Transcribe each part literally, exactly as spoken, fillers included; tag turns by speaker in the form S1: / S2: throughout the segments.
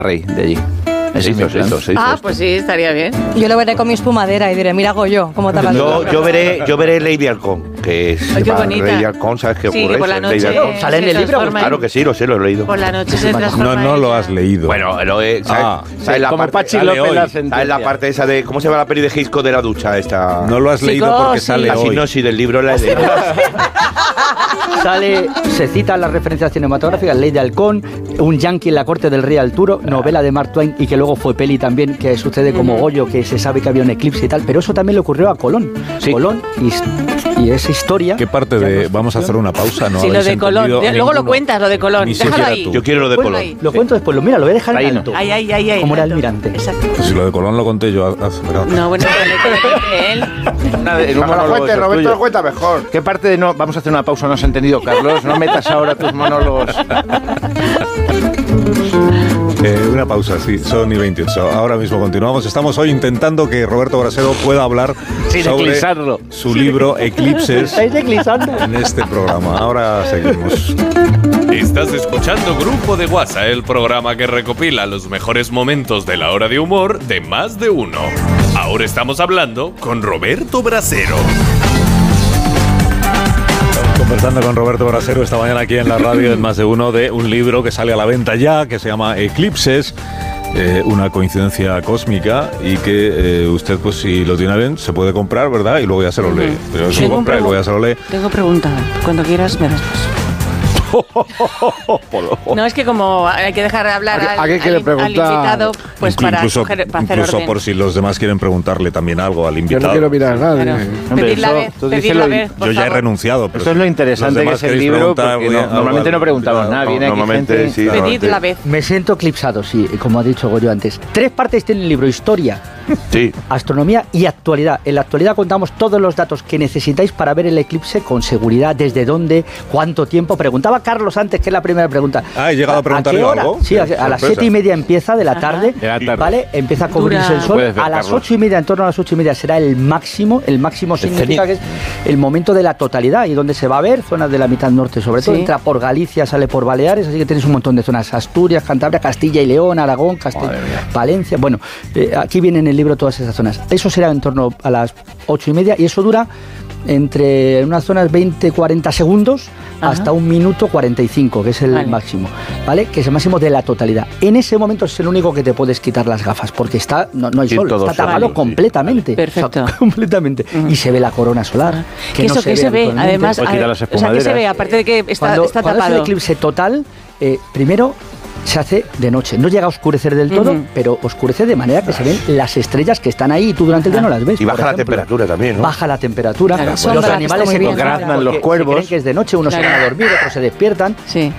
S1: rey de allí.
S2: Se hizo, se hizo, se hizo
S3: ah,
S2: esto.
S3: pues sí, estaría bien.
S4: Yo lo veré con mi espumadera y diré, mira, hago yo, ¿cómo te
S2: Yo, yo veré, yo veré Lady Halcón, que es
S3: Ay, qué bonita.
S2: Lady Halcón, ¿sabes qué
S3: Sí,
S2: ocurre?
S3: que por la
S2: Lady
S3: noche
S2: Halcón.
S3: ¿Sale en el libro?
S2: Pues claro que sí, lo sé, lo he leído.
S3: Por la noche se transforma.
S5: No, no lo has leído.
S2: Bueno, lo he, ¿sabes?
S5: Ah,
S2: ¿sabes
S5: sí,
S2: la
S5: como
S2: parte,
S5: Pachi
S2: sale
S5: López
S2: hoy?
S5: la
S2: ¿Sabes la
S5: sentencia?
S2: parte esa de cómo se llama la peli de Hitchcock de la ducha esta?
S5: No lo has leído
S3: Chicos,
S5: porque
S3: sí.
S5: sale
S2: La
S5: hoy.
S2: sinopsis del libro la he leído.
S1: Sale, se citan las referencias cinematográficas, Ley de Halcón, Un yankee en la corte del rey Arturo, novela de Mark Twain y que luego fue peli también, que sucede como Goyo, que se sabe que había un eclipse y tal, pero eso también le ocurrió a Colón.
S2: Sí.
S1: Colón y, y esa historia...
S5: ¿Qué parte de...? Vamos a hacer una pausa, ¿no?
S3: Sí, lo
S5: habéis
S3: de Colón.
S5: entendido
S3: Ya, luego lo
S5: ninguno.
S3: cuentas, lo de Colón.
S5: Ni
S3: Déjalo
S5: siquiera
S3: ahí.
S5: tú.
S2: Yo quiero lo de
S3: Ponlo
S2: Colón.
S3: ahí.
S1: Lo cuento después, lo, mira, lo voy a dejar
S2: Ahí
S1: en
S2: no.
S1: alto,
S3: Ahí, ahí, ahí, ahí.
S1: como era
S3: alto.
S1: almirante.
S3: Exacto.
S5: Pues si lo de Colón lo conté yo hace... pero-
S3: No, bueno, pero le cuente él.
S6: Una de- en un
S2: Cuando lo
S6: monólogo
S2: cuente,
S6: eso
S2: Roberto
S6: tuyo.
S2: lo cuenta mejor.
S6: ¿Qué parte de no? Vamos a hacer una pausa, no has entendido, Carlos. No metas ahora tus monólogos.
S5: Eh, una pausa, sí, son y veintiocho. Ahora mismo continuamos. Estamos hoy intentando que Roberto Brasero pueda hablar
S6: Sin
S5: sobre
S6: eclipsarlo.
S5: su libro Eclipses
S1: ¿Estáis eclipsando?
S5: en este programa. Ahora seguimos.
S7: Estás escuchando Grupo de WhatsApp, el programa que recopila los mejores momentos de la hora de humor de Más de Uno. Ahora estamos hablando con Roberto Brasero.
S5: Conversando con Roberto Brasero esta mañana aquí en la radio en Más de Uno de un libro que sale a la venta ya, que se llama Eclipses, eh, una coincidencia cósmica y que eh, usted, pues si lo tiene bien, se puede comprar, ¿verdad? Y luego ya se lo lee. Pero se lo
S3: Tengo
S5: compra y
S3: un
S5: luego ya se lo lee.
S3: Tengo pregunta. Cuando quieras me das paso. No, es que como hay que dejar de hablar
S8: ¿A qué-
S3: al,
S8: a qué quiere
S3: al- al
S8: preguntar?
S3: invitado, pues
S5: Inclu-
S3: para,
S5: incluso
S3: coger- para hacer
S5: incluso
S3: orden.
S5: por si los demás quieren preguntarle también algo al
S8: Yo
S5: invitado.
S8: no quiero mirar a nadie.
S3: Claro.
S6: Hombre,
S3: Pedir la
S6: eso-
S3: vez,
S6: tú
S3: pedir
S6: díselo
S3: la
S6: y-
S3: vez, por
S5: Yo ya he
S3: favor.
S5: renunciado. Pero
S6: Esto es lo interesante
S5: los
S6: que
S5: demás
S6: es el
S5: queréis
S6: libro,
S5: preguntar
S6: porque
S5: algo
S6: no-
S5: ya-
S6: normalmente
S5: algo
S6: no
S5: al
S6: preguntamos
S5: invitado.
S6: nada. Viene aquí
S2: Normalmente
S6: gente-
S2: sí.
S3: Pedir
S2: normalmente.
S3: la vez.
S1: Me siento eclipsado, sí, como ha dicho Goyo antes. Tres partes tiene el libro: historia,
S2: Sí.
S1: astronomía y actualidad. En la actualidad contamos todos los datos que necesitáis para ver el eclipse con seguridad, desde dónde, cuánto tiempo. Preguntaba Carlos antes, que es la primera pregunta.
S5: Ah, ¿he llegado a preguntarle
S1: qué hora?
S5: algo?
S1: Sí, a, a las
S5: Sorpresa.
S1: siete y media empieza de la
S3: Ajá.
S1: tarde,
S6: De la tarde.
S1: ¿vale? Empieza a cubrirse
S3: Dura.
S1: el sol.
S6: Puedes ver,
S1: A las
S6: Carlos.
S1: ocho y media, en torno a las ocho y media será el máximo. El máximo significa
S2: cenit.
S1: que es el momento de la totalidad y donde se va a ver zonas de la mitad norte, sobre todo
S3: Sí.
S1: entra por Galicia, sale por Baleares, así que tenéis un montón de zonas: Asturias, Cantabria, Castilla y León, Aragón, Castilla, Valencia. Bueno, eh, aquí viene en el libro todas esas zonas. Eso será en torno a las ocho y media y eso dura entre unas zonas veinte cuarenta segundos
S3: Ajá.
S1: hasta un minuto cuarenta y cinco, que es el
S3: Vale.
S1: máximo, ¿vale? Que es el máximo de la totalidad. En ese momento es el único que te puedes quitar las gafas, porque está no, no hay
S2: Sí,
S1: sol,
S2: todo
S1: está
S2: sol,
S1: tapado
S2: sí.
S1: completamente.
S3: Perfecto.
S1: O sea, completamente. Y se ve la corona solar.
S3: Que eso que se ve,
S1: habitualmente.
S3: además,
S6: O quitar
S3: a-
S6: las
S3: o sea, que se
S6: espumaderas.
S3: ve, aparte de que está,
S1: Cuando,
S3: está
S1: cuando es un
S3: tapado.
S1: eclipse total, eh, primero se hace de noche. No llega a oscurecer del todo,
S3: Ujú.
S1: pero oscurece de manera que se ven las estrellas que están ahí y tú durante el día no las ves.
S2: Y
S1: por
S2: baja la
S1: ejemplo.
S2: temperatura también, ¿no?
S1: Baja la temperatura.
S3: Claro,
S1: los
S3: sombra, que
S1: animales
S3: está
S1: se
S3: muy bien.
S1: congranan
S6: Graznan los
S1: porque
S6: cuervos.
S1: se creen que es de noche, unos se
S3: Claro.
S1: van a dormir, otros se despiertan.
S3: Sí.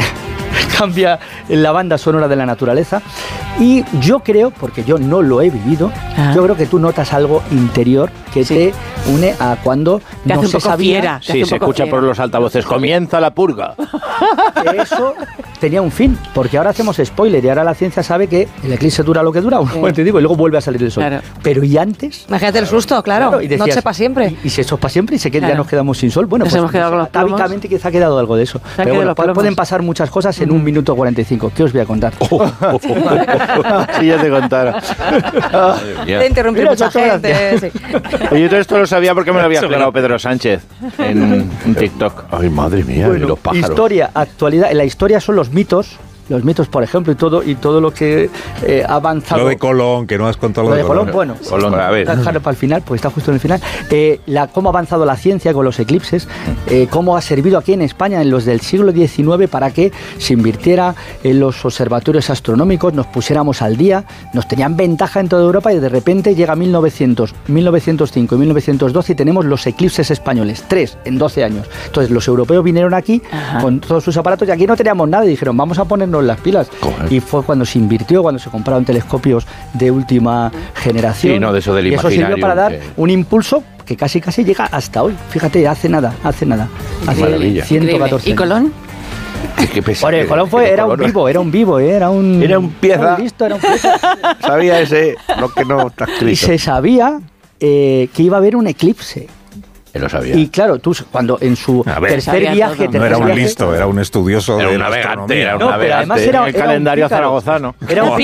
S1: Cambia la banda sonora de la naturaleza. Y yo creo, porque yo no lo he vivido,
S3: Ah.
S1: yo creo que tú notas algo interior que
S3: Sí.
S1: te une a cuando
S3: Te
S1: no
S3: hace un
S1: se
S3: poco
S1: sabía
S3: fiera. Te hace
S6: Sí,
S3: un
S6: se
S3: poco
S6: escucha
S3: fiera.
S6: por los altavoces. Comienza la purga.
S1: que eso tenía un fin, porque ahora hacemos spoiler y ahora la ciencia sabe que el eclipse dura lo que dura, un momento y digo, y luego vuelve a salir el sol.
S3: Claro.
S1: Pero ¿y antes?
S4: Imagínate el susto, claro.
S1: Claro, y decías,
S4: Noche para siempre.
S1: Y, y si eso es para siempre y se queda,
S3: Claro.
S1: ya nos quedamos sin sol. Bueno,
S3: Nos
S1: pues
S3: hemos quedado con los plomos.
S1: atávicamente quizá ha quedado algo de eso.
S3: han
S1: Pero
S3: quedado
S1: bueno,
S3: los
S1: pu-
S3: plomos.
S1: pueden pasar muchas cosas en un minuto cuarenta y cinco. ¿Qué os voy a contar?
S6: Sí, ya te contara.
S4: Te interrumpí
S1: Mira,
S4: mucha
S1: muchas
S4: gente. sí.
S6: Oye, yo todo esto lo sabía porque me lo había explicado Pedro Sánchez en un TikTok.
S2: Ay, madre mía, y
S1: Bueno,
S2: los pájaros.
S1: historia, actualidad. En la historia son los mitos, los mitos, por ejemplo, y todo y todo lo que eh, ha avanzado.
S5: Lo de Colón, que no has contado
S1: Lo de Colón, bueno,
S2: Colón, a ver.
S1: dejarlo para el final, porque está justo en el final. Eh, la, cómo ha avanzado la ciencia con los eclipses, eh, cómo ha servido aquí en España en los del siglo diecinueve para que se invirtiera en los observatorios astronómicos, nos pusiéramos al día, nos tenían ventaja en toda Europa y de repente llega mil novecientos, mil novecientos cinco y mil novecientos doce y tenemos los eclipses españoles, tres en doce años. Entonces los europeos vinieron aquí
S3: Ajá.
S1: con todos sus aparatos y aquí no teníamos nada y dijeron, vamos a ponernos las pilas.
S2: Joder.
S1: Y fue cuando se invirtió, cuando se compraron telescopios de última generación.
S2: Sí, no, de eso del
S1: y eso sirvió
S2: imaginario,
S1: para dar
S2: que-
S1: un impulso que casi casi llega hasta hoy. Fíjate, hace nada, hace nada. Hace
S2: Maravilla.
S1: ciento catorce
S3: ¿Y
S1: años.
S3: Colón?
S2: Es que pesa-
S1: Bueno, el Colón fue,
S2: que
S1: era un
S2: Colón-
S1: vivo, era un vivo, eh, era un...
S2: Era un pieza.
S1: Era un listo, era un pieza.
S2: Sabía ese, lo que no está
S1: Y
S2: escrito.
S1: se sabía eh, que iba a haber un eclipse.
S2: Él lo sabía.
S1: Y claro, tú cuando en su
S5: A ver,
S1: tercer
S3: sabía
S1: viaje...
S3: todo.
S5: No
S1: tercer
S5: era un
S1: viaje-
S5: listo, era un estudioso
S2: Era
S5: de
S2: un
S5: la
S2: navegante,
S5: astronomía.
S2: era un
S1: No, pero además
S2: navegante.
S1: era,
S6: El
S1: era un
S6: calendario
S1: pícaro.
S6: zaragozano.
S1: Era un
S3: Un